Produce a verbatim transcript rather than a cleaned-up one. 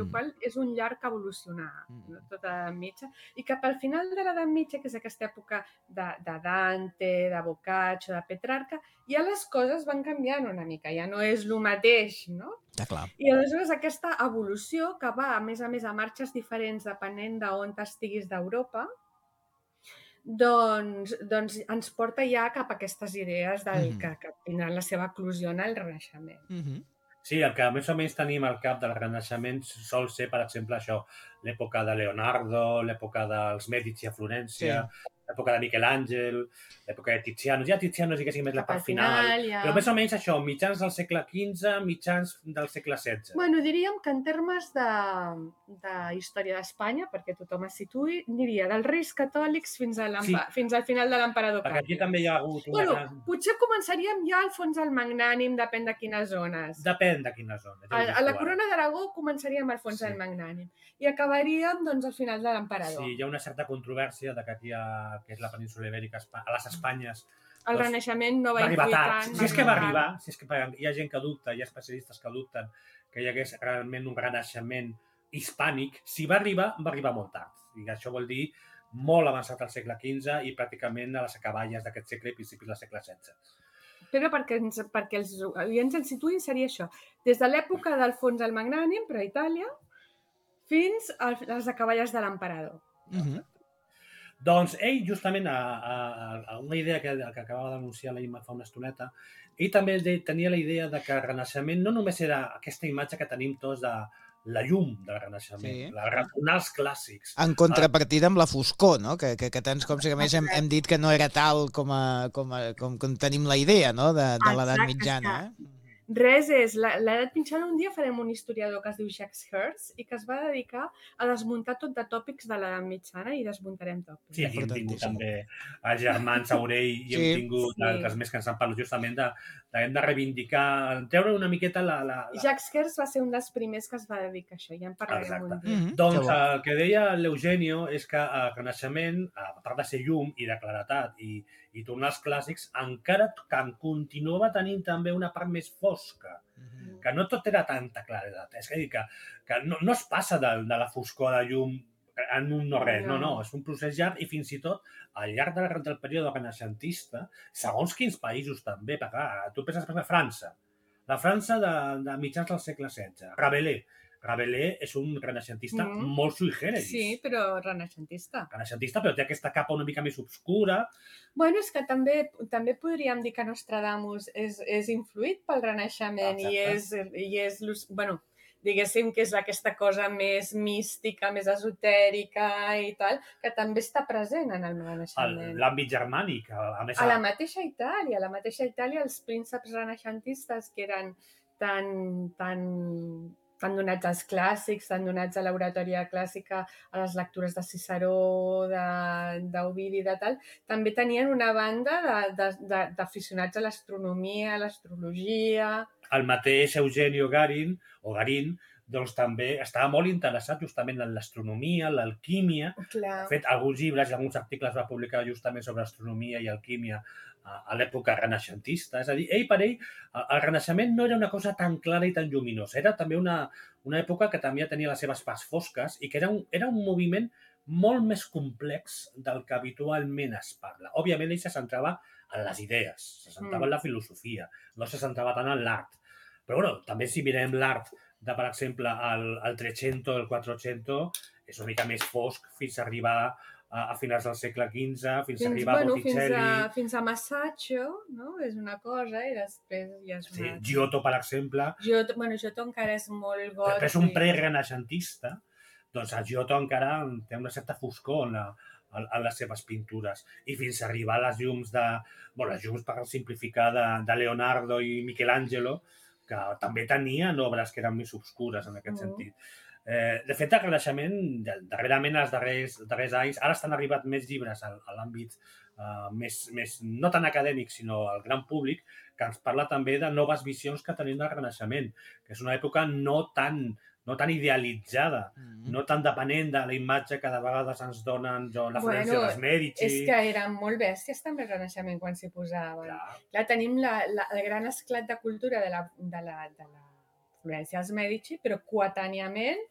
mm. qual és un llarg evolucionar, no? Tota l'edat mitja, i cap al final de l'edat mitja, que és aquesta època de, de Dante, de Boccaccio, de Petrarca, ja les coses van canviant una mica, ja no és el mateix, no? Ja, clar. I aleshores aquesta evolució, que va, a més a més, a marxes diferents depenent d'on estiguis d'Europa, doncs, doncs ens porta ja cap a aquestes idees del, mm-hmm. que, que tindran la seva eclosió en el Renaixement. Mm-hmm. Sí, el que més o menys tenim al cap del Renaixement sol ser, per exemple, això, l'època de Leonardo, l'època dels Medici a Florència, sí. l'època de Miquel Àngel, l'època de Tiziano. Ja Tiziano sí que sí més la part final, final ja. Però més o menys això, mitjans del segle quinze, mitjans del segle setze. Bueno, diríem que en termes de, de història d'Espanya, perquè tothom es situï, diria dels Reis Catòlics fins, a sí. fins al final de l'emperador Carles. Perquè aquí també hi ha hagut una bueno, gran... Potser començaríem ja al fons al Magnànim, depèn de quines zones. Depèn de quines zones. A, a la Corona d'Aragó començaríem al fons sí. del Magnànim i acabaríem doncs, al final de l'emperador. Sí, hi ha una certa controvèrsia de que aquí hi ha que és la península ibèrica, a les Espanyes... El doncs, Renaixement no va influir tant. Si és que va arribar, si és que hi ha gent que dubta, hi ha especialistes que dubten que hi hagués realment un renaixement hispànic, si va arribar, va arribar molt tard. I això vol dir molt avançat al segle quinze i pràcticament a les acaballes d'aquest segle i principis del segle setze. Però perquè, ens, perquè els oients ens situïn seria això. Des de l'època d'Alfons el Magnànim, per a Itàlia, fins a les acaballes de l'emperador. Mm-hmm. Doncs ell, justament, a, a, a una idea que, que acabava d'anunciar la Imma fa una estoneta, ell també tenia la idea de que el Renaixement no només era aquesta imatge que tenim tots de la llum del Renaixement, sí. la retornar als clàssics. En contrapartida amb la foscor, no? Que, que, que tants com si a més hem, hem dit que no era tal com, a, com, a, com, com tenim la idea, no? De, de l'edat mitjana. Eh? Res és, l'edat mitjana un dia farem un historiador que es diu Jacques Hertz i que es va dedicar a desmuntar tot de tòpics de l'edat mitjana i desmuntarem tòpics. Sí, aquí hem tingut també el germà Saurell i hem sí. tingut sí. altres més que ens han parlat justament de, de, hem de reivindicar, treure una miqueta la... la, la... Jacques Hertz va ser un dels primers que es va dedicar a això, ja en parlarem un dia. Mm-hmm. Doncs que el que deia l'Eugenio és que el Renaixement, a part de ser llum i de claretat i, i tornar als clàssics, encara que continuava tenint també una part més fosca, mm-hmm. que no tot era tanta claredat. És a dir, que, que no, no es passa de, de la foscor de llum en un no res, no, no, és un procés llarg i fins i tot al llarg del, del període renaixentista, segons quins països també, perquè clar, tu penses per la França, la França de, de mitjans del segle setze, Rabelais, Rabelais és un renaixentista mm. molt sui generis. Sí, però renaixentista. Renaixentista, però té aquesta capa una mica més obscura. Bueno, és que també també podríem dir que Nostradamus és, és influït pel Renaixement Exacte. i és, i és bueno, diguéssim que és aquesta cosa més mística, més esotèrica i tal, que també està present en el Renaixement. L'àmbit germànic. A, més, a la mateixa Itàlia, a la mateixa Itàlia, els prínceps renaixentistes que eren tan, tan, tan donats als clàssics, tan donats a l'oratòria clàssica, a les lectures de Ciceró, d'Ovidi, de, de tal, també tenien una banda d'aficionats a l'astronomia, a l'astrologia... El mateix Eugenio Garín, o Garín, doncs també estava molt interessat justament en l'astronomia, l'alquímia. Clar. De fet, alguns llibres i alguns articles va publicar justament sobre astronomia i alquímia a l'època renaixentista. És a dir, ell per ell, el Renaixement no era una cosa tan clara i tan lluminosa. Era també una, una època que també tenia les seves parts fosques i que era un, era un moviment molt més complex del que habitualment es parla. Òbviament, ell se centrava en les idees, se centrava mm. en la filosofia, no se centrava tant en l'art. Però bueno, també si mirem l'art de, per exemple, el, el trecento, el quattrocento, és una mica més fosc fins a arribar a, a finals del segle quinze, fins, fins a arribar bueno, a Botticelli... Fins a, fins a Masaccio, no? És una cosa, i després ja és una... Sí, Giotto, per exemple... Giotto, bueno, Giotto encara és molt gòtic. Però és un pre-renaixentista, doncs el Giotto encara té una certa foscor en, la, en, en les seves pintures. I fins a arribar a les llums de... Bueno, les llums, per simplificar, de, de Leonardo i Michelangelo, que també tenien obres que eren més obscures en aquest mm. sentit. Eh, de fet, el Renaixement, darrerament, els darrers, darrers anys, ara estan arribat més llibres a, a l'àmbit eh, més, més, no tan acadèmic, sinó al gran públic, que ens parla també de noves visions que tenim del Renaixement, que és una època no tan, no tan idealitzada, mm-hmm. no tan depenent de la imatge que de vegades ens donen jo, la Florència bueno, dels Medici. És que eren molt bèsties també el Renaixement quan s'hi posaven. Clar. Clar, tenim la, la, el gran esclat de cultura de la, de la, de la Florència dels Medici, però coetàniament